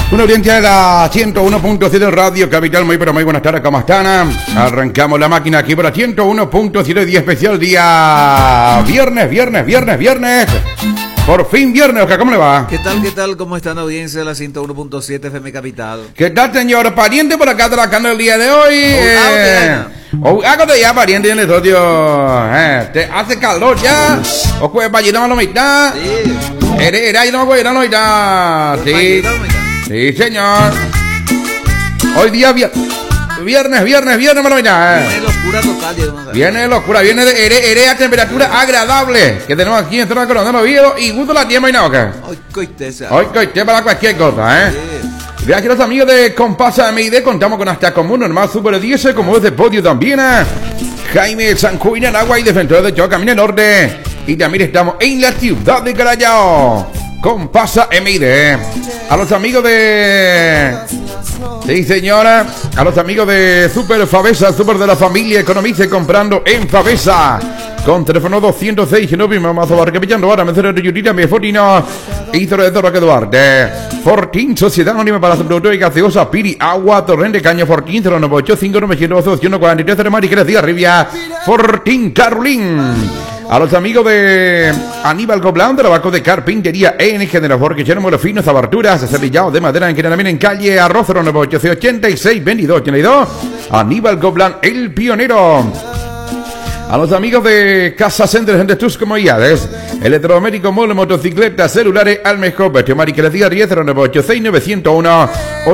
Una audiencia de la 101.7 Radio Capital, muy pero muy buenas tardes, ¿cómo están? Arrancamos la máquina aquí por la 101.7, día especial, día viernes. Por fin viernes, Oscar, ¿cómo le va? ¿Qué tal? ¿Cómo están, audiencia de la 101.7 FM Capital? ¿Qué tal, señor? Pariente por acá trabajando el día de hoy. Hágate ya, pariente, en el estudio. Te hace calor ya. O pues, para llenar la mitad. Sí. Era, yo no voy a llenar la mitad. Sí. Sí, señor. Hoy día viernes, mano. Viene locura total. Viene locura, viene de a temperatura agradable que tenemos aquí en zona Coronel Oviedo y gusto la tiempo y no, ¿qué? Hoy coiteza. Hoy coité para cualquier cosa, Sí. Gracias a los amigos de Compasa MID, contamos con hasta común normal Super 10, como es de podio también. Jaime Sancuina, en agua y defensor de Choca, Camino Norte. Y también estamos en la ciudad de Carallao. Compasa MID. A los amigos de... Sí, señora. A los amigos de Super Favesa, Super de la familia, economice comprando en Favesa. Con teléfono 206, no vimos más abarca pillando ahora, me cerré de Yurita, me Fortino, y de Roque Duarte. Fortín, Sociedad Anónima para la Producto y Gaseosa, Piri, Agua, Torrente, Caña, Fortín, 098 912 143, Maricres, Díaz, Rivia, Fortín, Carolín. A los amigos de Aníbal Goblán, de Trabajo de Carpintería en Generador, que llenan finos, aberturas, cerillado de madera, en que también en calle Arroz, 098 86 22 82. Aníbal Goblán, el pionero. A los amigos de Casa Center de tus comodidades, electrodoméstico, mole, motocicletas, celulares, al mejor precio. Mariquelecía 10 098 901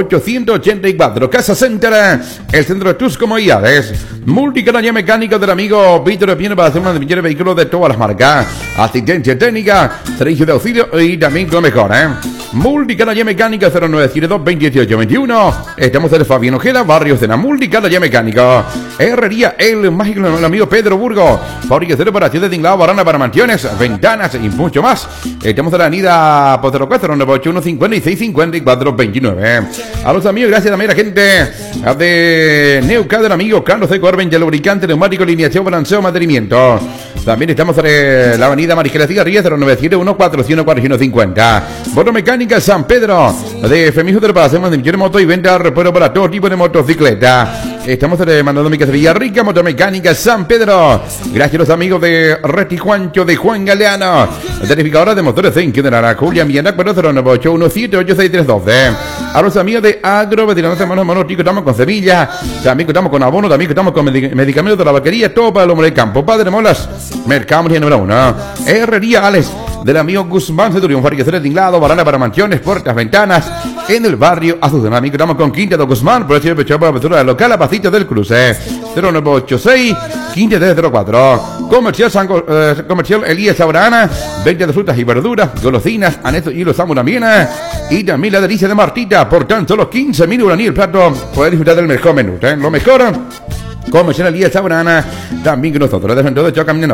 884. Casa Center, el centro de tus comodidades. Multicanalla mecánica del amigo Víctor Pieno para hacer un mantenimiento de vehículos de todas las marcas. Asistencia técnica, servicio de auxilio y también lo mejor, Multicanalla mecánica 0972 2018 21. Estamos en Fabián Ojeda, barrio Cena. Multicanalla mecánica. Herrería El Mágico, el amigo Pedro Burgo. Fábrica de reparación de tinglado, barana para mansiones, ventanas y mucho más. Estamos en la avenida Potero 0981 56 54 29. A los amigos, gracias también a la gente de Neuca, del amigo Carlos de Corben, ya lubricante, neumático, alineación, balanceo, mantenimiento. También estamos en la avenida Mariquelecía 10 0971 441 50. Bono Mecánica San Pedro, de Femijo de reparación, mantenimiento de moto y venta, repuesto para todo tipo de motocicleta. Estamos mandando mi casa Villarrica, Motomecánica San Pedro. Gracias a los amigos de Reti Juancho de Juan Galeano. Certificadora de motores Zenk de Nara, Julia Miana, 098 178632. A los amigos de Agroveterinaria de Monotico, estamos con Sevilla. También contamos con abono, también contamos con medicamentos de la vaquería, todo para el hombre del campo. Padre Molas, Mercado número 1. Herrería Alex, del amigo Guzmán Centurión, fábrica de tinglado, barana para mansiones, puertas, ventanas, en el barrio Azul. Amigo, estamos con Quinta de Guzmán, por el cielo pechado para la apertura local, a Pasito del Cruce, 0986 1504. Comercial Elías Abrahana, venta de frutas y verduras, golosinas, anexos y los también. Y también la delicia de Martita, por tan solo 15.000 uraní el plato, poder disfrutar del mejor menú, Lo mejor, Comercial Elías Abrahana, también que nosotros, desde entonces yo camino.